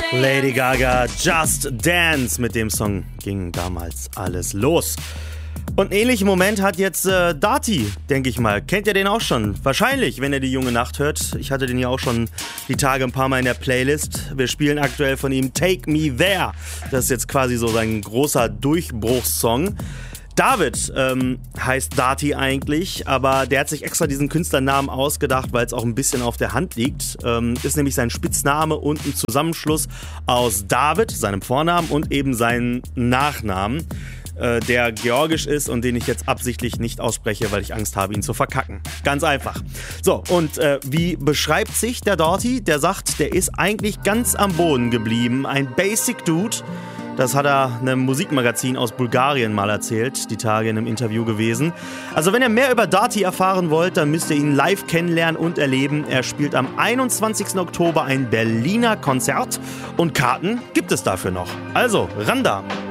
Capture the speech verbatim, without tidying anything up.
Lady Gaga, Just Dance. Mit dem Song ging damals alles los. Und einen ähnlichen Moment hat jetzt äh, Darty, denke ich mal. Kennt ihr den auch schon? Wahrscheinlich, wenn ihr die junge Nacht hört. Ich hatte den ja auch schon die Tage ein paar Mal in der Playlist. Wir spielen aktuell von ihm Take Me There. Das ist jetzt quasi so sein großer Durchbruchssong. David ähm, heißt Darty eigentlich, aber der hat sich extra diesen Künstlernamen ausgedacht, weil es auch ein bisschen auf der Hand liegt. Ähm, ist nämlich sein Spitzname und ein Zusammenschluss aus David, seinem Vornamen, und eben seinen Nachnamen, äh, der georgisch ist und den ich jetzt absichtlich nicht ausspreche, weil ich Angst habe, ihn zu verkacken. Ganz einfach. So, und äh, wie beschreibt sich der Darty? Der sagt, der ist eigentlich ganz am Boden geblieben, ein Basic Dude. Das hat er einem Musikmagazin aus Bulgarien mal erzählt, die Tage in einem Interview gewesen. Also wenn ihr mehr über Darty erfahren wollt, dann müsst ihr ihn live kennenlernen und erleben. Er spielt am einundzwanzigsten Oktober ein Berliner Konzert und Karten gibt es dafür noch. Also, ran da!